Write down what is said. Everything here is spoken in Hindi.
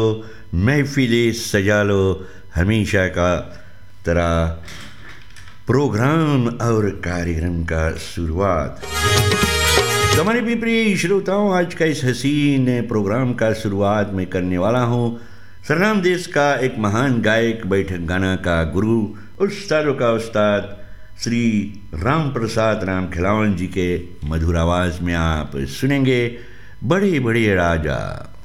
महफिले सजा लो हमेशा का तरह प्रोग्राम और कार्यक्रम का शुरुआत। तो हमारे भी प्रिय श्रोताओं, आज का इस हसीन प्रोग्राम का शुरुआत मैं करने वाला हूँ सरनाम देश का एक महान गायक, बैठक गाना का गुरु, उस्तादों का उस्ताद श्री राम प्रसाद राम खिलावन जी के मधुर आवाज़ में आप सुनेंगे बड़े बड़े राजा।